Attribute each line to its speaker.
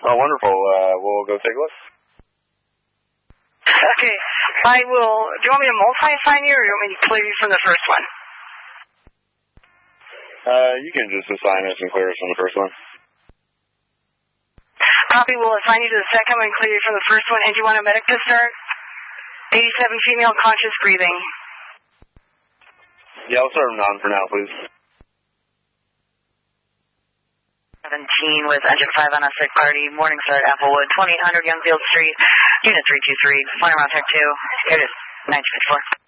Speaker 1: Oh, wonderful. We'll go take a look.
Speaker 2: Okay. I will. Do you want me to multi-assign you, or do you want me to clear you from the first one?
Speaker 1: You can just assign us and clear us from the first one.
Speaker 2: Copy. We'll assign you to the second one and clear you from the first one. And do you want a medic to start? 87 female, conscious breathing.
Speaker 1: Yeah, I'll start them on for now, please.
Speaker 3: 17 with engine 5 on a sick party. Morningstar at Applewood, 2800 Youngfield Street, Unit 323. Point around Tech 2. Here it is, 954.